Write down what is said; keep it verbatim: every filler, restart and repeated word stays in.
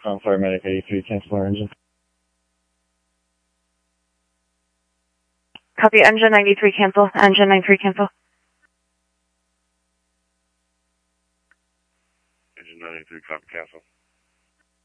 Crown Fire Medic eighty-three, cancel our engine. Copy, engine ninety-three, cancel. Engine ninety-three, cancel. Engine ninety-three, copy, cancel.